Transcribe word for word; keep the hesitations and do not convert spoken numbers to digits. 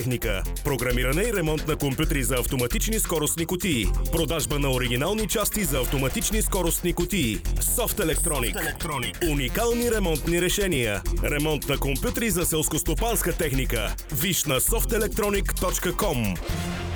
техника, програмиране и ремонт на компютри за автоматични скоростни кутии, продажба на оригинални части за автоматични скоростни кутии. Софт Електроник. Уникални ремонтни решения. Ремонт на компютри за селскостопанска техника. Виж на софт електроник точка ком.